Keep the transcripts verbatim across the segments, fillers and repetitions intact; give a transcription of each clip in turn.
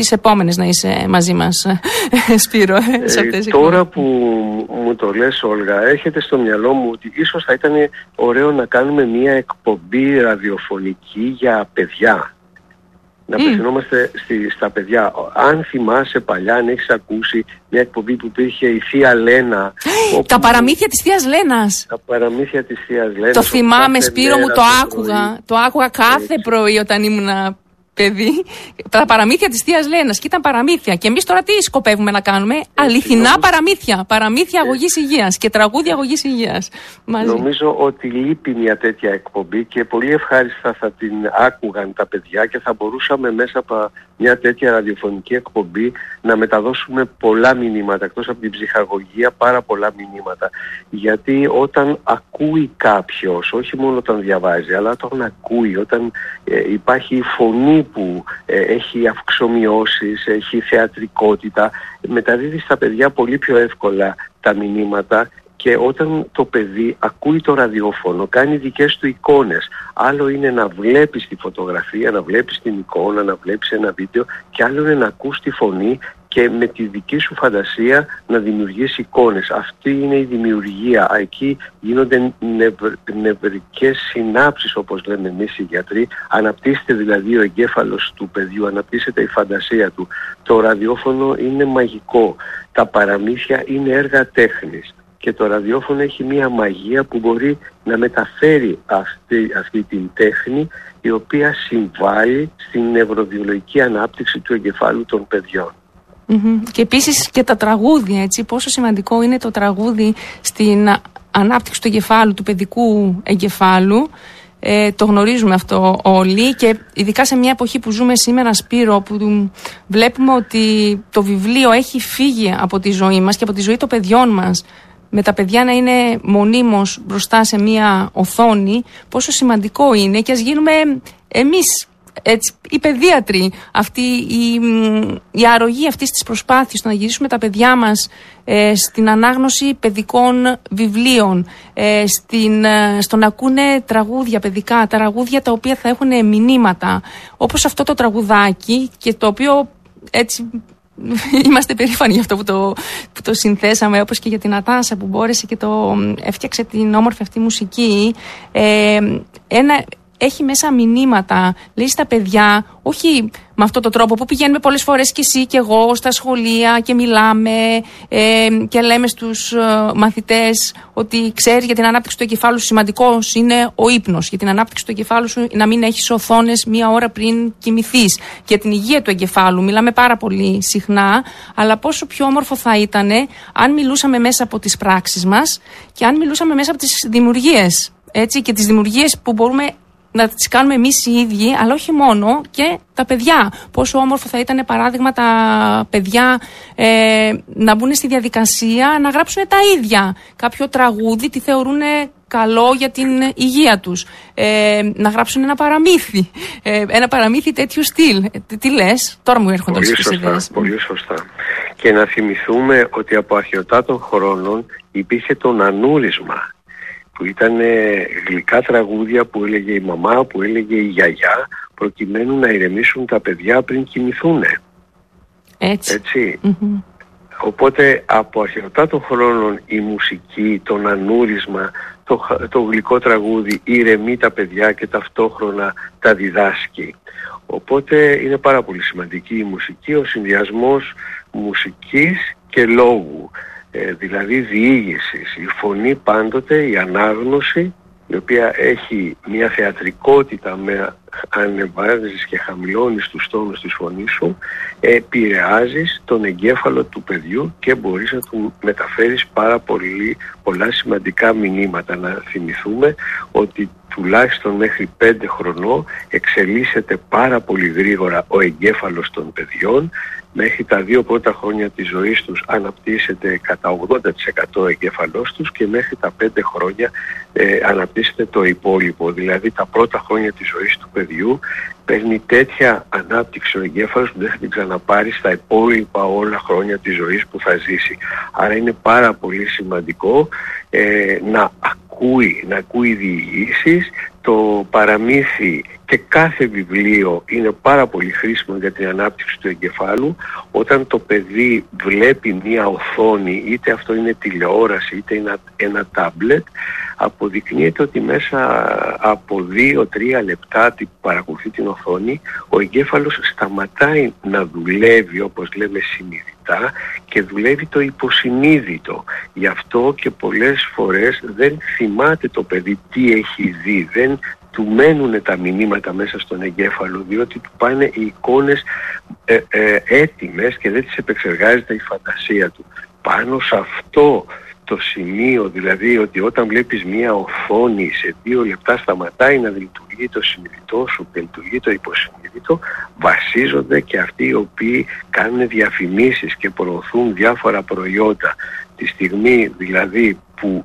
τις επόμενες να είσαι μαζί μας, Σπύρο, σε αυτές ε, Τώρα που μου το λες, Όλγα, έρχεται στο μυαλό μου ότι ίσως θα ήταν ωραίο να κάνουμε μια εκπομπή ραδιοφωνική για παιδιά. Να mm. απευθυνόμαστε στη, στα παιδιά. Αν θυμάσαι παλιά, αν έχεις ακούσει μια εκπομπή που υπήρχε η Θεία Λένα. Όπου... Τα παραμύθια της Θείας Λένας. Τα παραμύθια της Θείας Λένας. Το θυμάμαι, Σπύρο μου, το άκουγα. Πρωί. Το άκουγα κάθε Έτσι. πρωί όταν ήμουν παιδί. Τα παραμύθια της Θείας Λένας. Και ήταν παραμύθια. Και εμείς τώρα τι σκοπεύουμε να κάνουμε? Έτσι, αληθινά νομίζω... παραμύθια. Παραμύθια αγωγής υγείας και τραγούδια αγωγής υγείας. Μαζί. Νομίζω ότι λείπει μια τέτοια εκπομπή και πολύ ευχάριστα θα την άκουγαν τα παιδιά και θα μπορούσαμε μέσα από μια τέτοια ραδιοφωνική εκπομπή να μεταδώσουμε πολλά μηνύματα, εκτός από την ψυχαγωγία, πάρα πολλά μηνύματα. Γιατί όταν ακούει κάποιος, όχι μόνο όταν διαβάζει, αλλά όταν ακούει, όταν ε, υπάρχει η φωνή που ε, έχει αυξομοιώσεις, έχει θεατρικότητα, μεταδίδει στα παιδιά πολύ πιο εύκολα τα μηνύματα. Και όταν το παιδί ακούει το ραδιόφωνο, κάνει δικές του εικόνες. Άλλο είναι να βλέπεις τη φωτογραφία, να βλέπεις την εικόνα, να βλέπεις ένα βίντεο, και άλλο είναι να ακούς τη φωνή και με τη δική σου φαντασία να δημιουργείς εικόνες. Αυτή είναι η δημιουργία. Εκεί γίνονται νευρ, νευρικές συνάψεις, όπως λέμε εμείς οι γιατροί. Αναπτύσσεται δηλαδή ο εγκέφαλος του παιδιού, αναπτύσσεται η φαντασία του. Το ραδιόφωνο είναι μαγικό. Τα παραμύθια είναι έργα τέχνης. Και το ραδιόφωνο έχει μία μαγεία που μπορεί να μεταφέρει αυτή, αυτή την τέχνη, η οποία συμβάλλει στην νευροβιολογική ανάπτυξη του εγκεφάλου των παιδιών. Mm-hmm. Και επίσης και τα τραγούδια, έτσι, πόσο σημαντικό είναι το τραγούδι στην ανάπτυξη του εγκεφάλου, του παιδικού εγκεφάλου. Ε, το γνωρίζουμε αυτό όλοι, και ειδικά σε μια εποχή που ζούμε σήμερα, Σπύρο, που βλέπουμε ότι το βιβλίο έχει φύγει από τη ζωή μας και από τη ζωή των παιδιών μας, με τα παιδιά να είναι μονίμως μπροστά σε μια οθόνη, πόσο σημαντικό είναι, και ας γίνουμε εμείς, έτσι, οι παιδίατροι, αυτή η, η αρρωγή αυτής της προσπάθειας, να γυρίσουμε τα παιδιά μας ε, στην ανάγνωση παιδικών βιβλίων, ε, στην, ε, στο να ακούνε τραγούδια παιδικά, τραγούδια τα οποία θα έχουν μηνύματα, όπως αυτό το τραγουδάκι, και το οποίο έτσι... Είμαστε περήφανοι για αυτό που το, που το συνθέσαμε, όπως και για την Ατάσα που μπόρεσε και το έφτιαξε την όμορφη αυτή μουσική. Ε, ένα, έχει μέσα μηνύματα, λέει στα παιδιά, όχι με αυτόν τον τρόπο που πηγαίνουμε πολλές φορές και εσύ και εγώ στα σχολεία και μιλάμε ε, και λέμε στους ε, μαθητές ότι ξέρει, για την ανάπτυξη του εγκεφάλου σου σημαντικός είναι ο ύπνος, για την ανάπτυξη του εγκεφάλου σου να μην έχεις οθόνες μία ώρα πριν κοιμηθείς, για την υγεία του εγκεφάλου μιλάμε πάρα πολύ συχνά, αλλά πόσο πιο όμορφο θα ήταν αν μιλούσαμε μέσα από τις πράξεις μας και αν μιλούσαμε μέσα από τις δημιουργίες, έτσι, και τις δημιουργίες που μπορούμε να τις κάνουμε εμείς οι ίδιοι, αλλά όχι μόνο, και τα παιδιά. Πόσο όμορφο θα ήταν, παράδειγμα, τα παιδιά ε, να μπουν στη διαδικασία να γράψουν τα ίδια κάποιο τραγούδι, τι θεωρούν καλό για την υγεία τους. Ε, να γράψουν ένα παραμύθι. Ε, ένα παραμύθι τέτοιου στυλ. Ε, τι λες, τώρα μου έρχονται όλες τις ιδέες. Πολύ σωστά. Και να θυμηθούμε ότι από αρχαιοτά των χρόνων υπήρχε το νανούρισμα, που ήταν γλυκά τραγούδια που έλεγε η μαμά, που έλεγε η γιαγιά, προκειμένου να ηρεμήσουν τα παιδιά πριν κοιμηθούν. Έτσι. Έτσι. Mm-hmm. Οπότε από αρχαιοτά των χρόνων η μουσική, το νανούρισμα, το, το γλυκό τραγούδι ηρεμεί τα παιδιά και ταυτόχρονα τα διδάσκει. Οπότε είναι πάρα πολύ σημαντική η μουσική, ο συνδυασμός μουσικής και λόγου. Ε, δηλαδή διήγησης, η φωνή πάντοτε, η ανάγνωση, η οποία έχει μια θεατρικότητα, με ανεβάζεις και χαμηλώνεις τους τόνους της φωνής σου, επηρεάζεις τον εγκέφαλο του παιδιού και μπορείς να του μεταφέρεις πάρα πολύ, πολλά σημαντικά μηνύματα. Να θυμηθούμε ότι τουλάχιστον μέχρι πέντε χρονών εξελίσσεται πάρα πολύ γρήγορα ο εγκέφαλος των παιδιών. Μέχρι τα δύο πρώτα χρόνια της ζωής τους αναπτύσσεται κατά ογδόντα τοις εκατό ο εγκέφαλός τους, και μέχρι τα πέντε χρόνια ε, αναπτύσσεται το υπόλοιπο. Δηλαδή τα πρώτα χρόνια της ζωής του παιδιού παίρνει τέτοια ανάπτυξη ο εγκέφαλος που δεν θα την ξαναπάρει στα υπόλοιπα όλα χρόνια της ζωής που θα ζήσει. Άρα είναι πάρα πολύ σημαντικό ε, να ακούμε ακούει, να ακούει διηγήσεις. Το παραμύθι και κάθε βιβλίο είναι πάρα πολύ χρήσιμο για την ανάπτυξη του εγκεφάλου. Όταν το παιδί βλέπει μία οθόνη, είτε αυτό είναι τηλεόραση είτε είναι ένα τάμπλετ, αποδεικνύεται ότι μέσα από δύο τρία λεπτά που παρακολουθεί την οθόνη, ο εγκέφαλος σταματάει να δουλεύει, όπως λέμε, συνειδητά, και δουλεύει το υποσυνείδητο. Γι' αυτό και πολλές φορές δεν θυμάται το παιδί τι έχει δει, δεν του μένουν τα μηνύματα μέσα στον εγκέφαλο, διότι του πάνε οι εικόνες ε, ε, έτοιμες και δεν τις επεξεργάζεται η φαντασία του. Πάνω σε αυτό το σημείο, δηλαδή ότι όταν βλέπεις μία οθόνη σε δύο λεπτά σταματάει να λειτουργεί το συνειδητό σου και λειτουργεί το υποσυνείδητο, βασίζονται και αυτοί οι οποίοι κάνουν διαφημίσεις και προωθούν διάφορα προϊόντα. Τη στιγμή δηλαδή που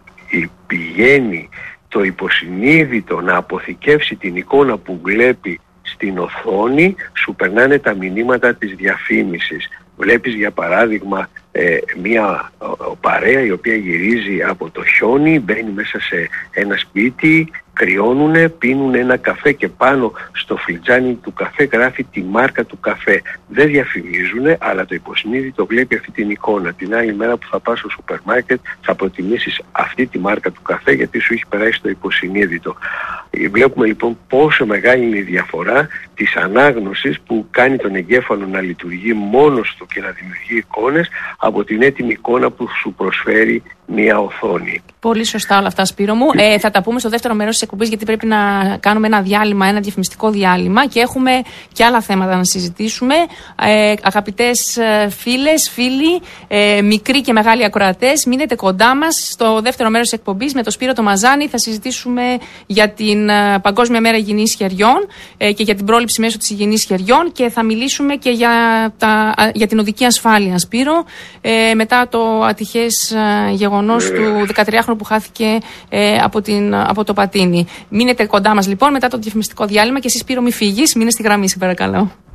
πηγαίνει το υποσυνείδητο να αποθηκεύσει την εικόνα που βλέπει στην οθόνη, σου περνάνε τα μηνύματα της διαφήμισης. Βλέπεις για παράδειγμα ε, μια ο, παρέα η οποία γυρίζει από το χιόνι, μπαίνει μέσα σε ένα σπίτι, κρυώνουνε, πίνουν ένα καφέ και πάνω στο φλιτζάνι του καφέ γράφει τη μάρκα του καφέ. Δεν διαφημίζουνε, αλλά το υποσυνείδητο βλέπει αυτή την εικόνα. Την άλλη μέρα που θα πας στο σούπερ μάρκετ θα προτιμήσεις αυτή τη μάρκα του καφέ, γιατί σου έχει περάσει το υποσυνείδητο. Βλέπουμε λοιπόν πόσο μεγάλη είναι η διαφορά της ανάγνωσης που κάνει τον εγκέφαλο να λειτουργεί μόνος του και να δημιουργεί εικόνες, από την έτοιμη εικόνα που σου προσφέρει μια οθόνη. Πολύ σωστά όλα αυτά, Σπύρο μου. Ε, θα τα πούμε στο δεύτερο μέρος της εκπομπής, γιατί πρέπει να κάνουμε ένα διάλειμμα, ένα διαφημιστικό διάλειμμα, και έχουμε και άλλα θέματα να συζητήσουμε. Ε, αγαπητές φίλες, φίλοι, ε, μικροί και μεγάλοι ακροατές, μείνετε κοντά μας στο δεύτερο μέρος της εκπομπής με τον Σπύρο το Μαζάνη. Θα συζητήσουμε για την uh, Παγκόσμια Μέρα Υγιεινής Χεριών ε, και για την πρόληψη μέσω της υγιεινής χεριών, και θα μιλήσουμε και για, τα, για την οδική ασφάλεια, Σπύρο, ε, μετά το ατυχές uh, γεγονός του δεκατριάχρονου που χάθηκε ε, από, την, από το πατίνι. Μείνετε κοντά μας λοιπόν μετά το διαφημιστικό διάλειμμα, και εσείς, Σπύρο, μη φύγεις, μείνε στη γραμμή, σε παρακαλώ.